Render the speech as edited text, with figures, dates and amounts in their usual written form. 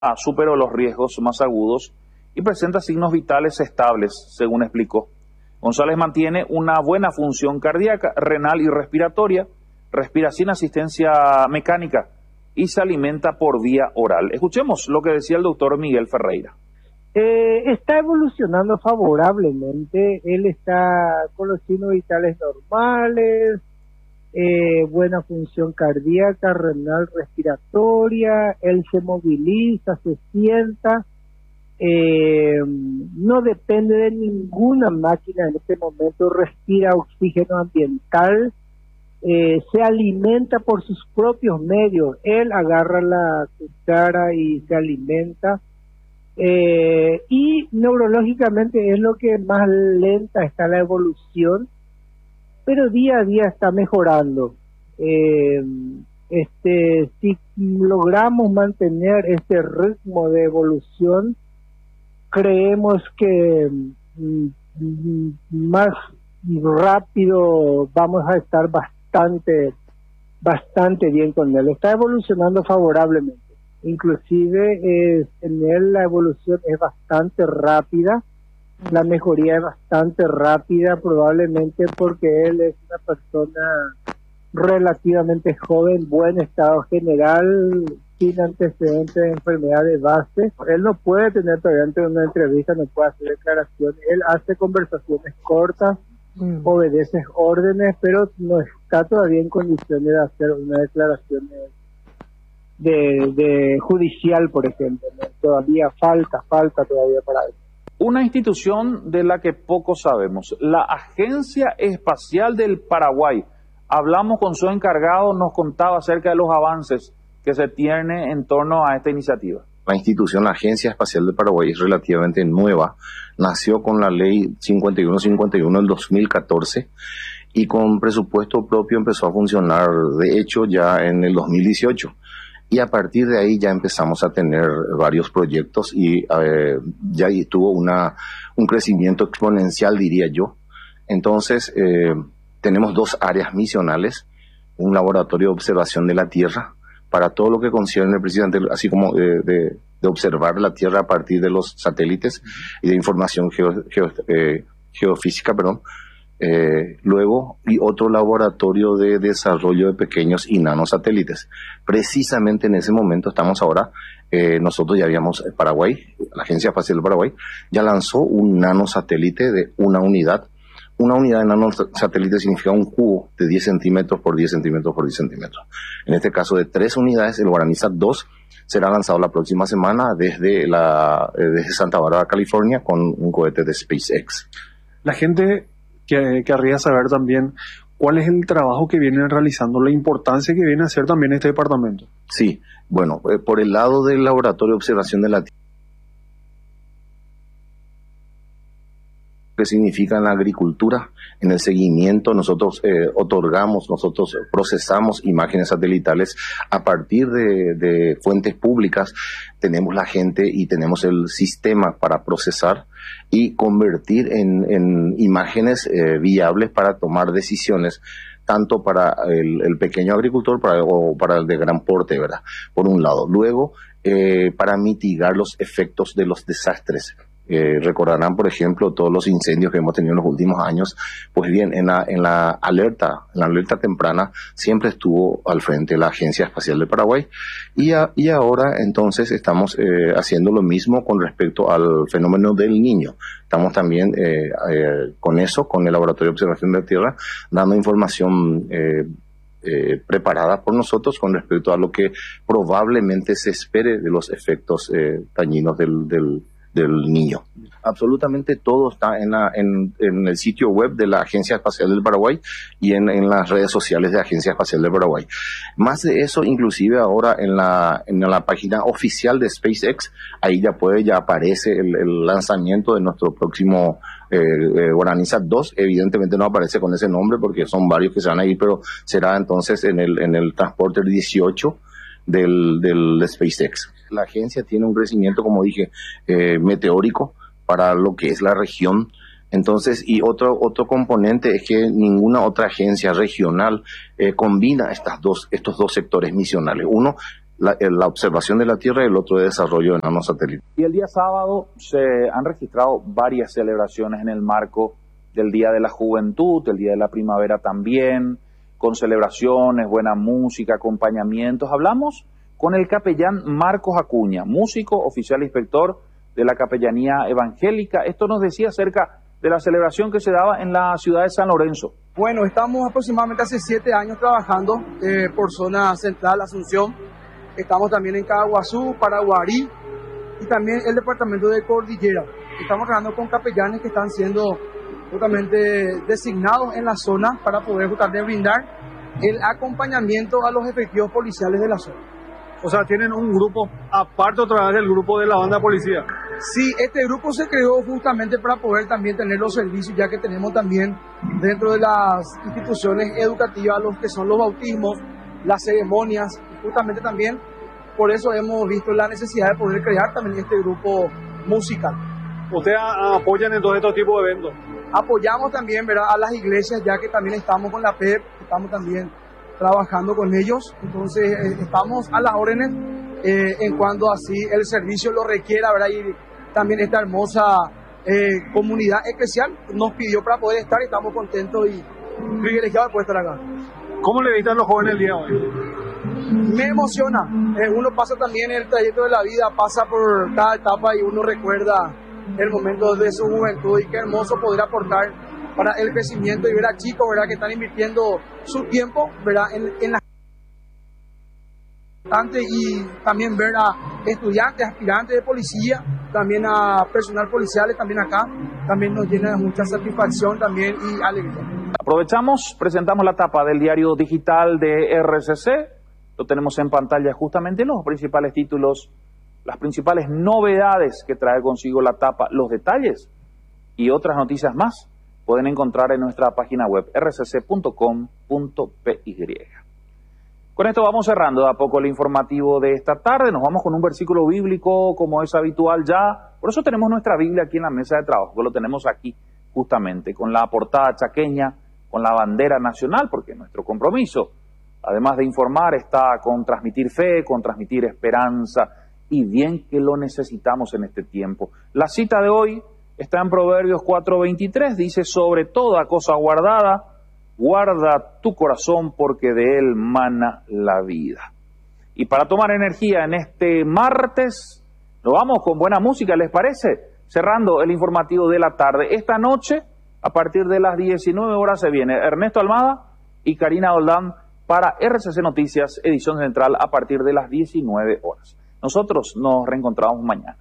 superó los riesgos más agudos y presenta signos vitales estables, según explicó. González mantiene una buena función cardíaca, renal y respiratoria, respira sin asistencia mecánica y se alimenta por vía oral. Escuchemos lo que decía el doctor Miguel Ferreira. Está evolucionando favorablemente, él está con los signos vitales normales, buena función cardíaca, renal, respiratoria, él se moviliza, se sienta, no depende de ninguna máquina en este momento, respira oxígeno ambiental, se alimenta por sus propios medios, él agarra la cuchara y se alimenta, y neurológicamente es lo que más lenta está la evolución, pero día a día está mejorando. Si logramos mantener este ritmo de evolución, creemos que más rápido vamos a estar bastante bien con él. Está evolucionando favorablemente. Inclusive en él la evolución es bastante rápida, la mejoría es bastante rápida, probablemente porque él es una persona relativamente joven, buen estado general, sin antecedentes de enfermedad de base. Él no puede tener todavía ante una entrevista, no puede hacer declaraciones, él hace conversaciones cortas, obedece órdenes, pero no está todavía en condiciones de hacer una declaración de judicial, por ejemplo, ¿no? Todavía falta todavía para eso. Una institución de la que poco sabemos, la Agencia Espacial del Paraguay. Hablamos con su encargado, nos contaba acerca de los avances que se tiene en torno a esta iniciativa. La institución, la Agencia Espacial del Paraguay, es relativamente nueva. Nació con la ley 5151 del 2014 y con presupuesto propio empezó a funcionar, de hecho, ya en el 2018. Y a partir de ahí ya empezamos a tener varios proyectos y ya tuvo un crecimiento exponencial, diría yo. Entonces, tenemos dos áreas misionales, un laboratorio de observación de la Tierra, para todo lo que concierne precisamente, así como de observar la Tierra a partir de los satélites y de información geofísica, luego, y otro laboratorio de desarrollo de pequeños y nanosatélites. Precisamente en ese momento estamos ahora, nosotros ya habíamos, Paraguay, la Agencia Espacial del Paraguay, ya lanzó un nanosatélite de una unidad. Una unidad de nanosatélite significa un cubo de 10 centímetros por 10 centímetros por 10 centímetros. En este caso de 3 unidades, el Guaranísat 2 será lanzado la próxima semana desde Santa Bárbara, California, con un cohete de SpaceX. La gente querría saber también cuál es el trabajo que vienen realizando, la importancia que viene a hacer también este departamento. Sí, bueno, por el lado del Laboratorio de Observación de la Tierra, que significa en la agricultura, en el seguimiento, nosotros nosotros procesamos imágenes satelitales a partir de fuentes públicas, tenemos la gente y tenemos el sistema para procesar y convertir en imágenes viables para tomar decisiones, tanto para el pequeño agricultor o para el de gran porte, ¿verdad? Por un lado. Luego, para mitigar los efectos de los desastres. Recordarán, por ejemplo, todos los incendios que hemos tenido en los últimos años. Pues bien, en la alerta temprana siempre estuvo al frente la Agencia Espacial del Paraguay y ahora entonces estamos haciendo lo mismo con respecto al fenómeno del Niño. Estamos también con el Laboratorio de Observación de la Tierra, dando información preparada por nosotros con respecto a lo que probablemente se espere de los efectos dañinos del Niño. Absolutamente todo está en el sitio web de la Agencia Espacial del Paraguay y en las redes sociales de la Agencia Espacial del Paraguay. Más de eso, inclusive ahora en la página oficial de SpaceX, ahí ya aparece el lanzamiento de nuestro próximo Guaranísat 2. Evidentemente no aparece con ese nombre porque son varios que se van a ir, pero será entonces en el Transporter 18 del SpaceX. La agencia tiene un crecimiento, como dije, meteórico para lo que es la región. Entonces, y otro componente es que ninguna otra agencia regional combina estos dos sectores misionales. Uno, la observación de la Tierra y el otro de desarrollo de nanosatélite. Y el día sábado se han registrado varias celebraciones en el marco del Día de la Juventud, el Día de la Primavera también, con celebraciones, buena música, acompañamientos. Hablamos con el capellán Marcos Acuña, músico, oficial inspector de la Capellanía Evangélica. Esto nos decía acerca de la celebración que se daba en la ciudad de San Lorenzo. Bueno, estamos aproximadamente hace 7 años trabajando por zona central, Asunción. Estamos también en Caguazú, Paraguarí y también el departamento de Cordillera. Estamos trabajando con capellanes que están siendo justamente designados en la zona para poder justamente brindar el acompañamiento a los efectivos policiales de la zona. O sea, tienen un grupo aparte otra vez del grupo de la banda policía. Sí, este grupo se creó justamente para poder también tener los servicios, ya que tenemos también dentro de las instituciones educativas los que son los bautismos, las ceremonias, y justamente también por eso hemos visto la necesidad de poder crear también este grupo musical. ¿Ustedes apoyan en todos estos tipos de eventos? Apoyamos también, ¿verdad?, a las iglesias, ya que también estamos con la PEP, estamos también trabajando con ellos, entonces estamos a las órdenes en cuanto así el servicio lo requiera, ¿verdad? Y también esta hermosa comunidad eclesial nos pidió para poder estar y estamos contentos y privilegiados de poder estar acá. ¿Cómo le dicen a los jóvenes el día de hoy? Me emociona, uno pasa también el trayecto de la vida, pasa por cada etapa y uno recuerda el momento de su juventud y qué hermoso poder aportar para el crecimiento y ver a chicos, ¿verdad?, que están invirtiendo su tiempo, ¿verdad?, en la y también ver a estudiantes, aspirantes de policía, también a personal policial, también acá, también nos llena de mucha satisfacción también y alegría. Aprovechamos, presentamos la tapa del diario digital de RCC, lo tenemos en pantalla justamente los principales títulos, las principales novedades que trae consigo la tapa, los detalles y otras noticias más pueden encontrar en nuestra página web rcc.com.py. Con esto vamos cerrando de a poco el informativo de esta tarde. Nos vamos con un versículo bíblico como es habitual ya. Por eso tenemos nuestra Biblia aquí en la mesa de trabajo, que lo tenemos aquí justamente con la portada chaqueña, con la bandera nacional, porque nuestro compromiso, además de informar, está con transmitir fe, con transmitir esperanza, y bien que lo necesitamos en este tiempo. La cita de hoy está en Proverbios 4:23, dice: sobre toda cosa guardada, guarda tu corazón porque de él mana la vida. Y para tomar energía en este martes, nos vamos con buena música, ¿les parece? Cerrando el informativo de la tarde. Esta noche, a partir de las 19 horas, se viene Ernesto Almada y Karina Oldán para RCC Noticias, edición central, a partir de las 19 horas. Nosotros nos reencontramos mañana.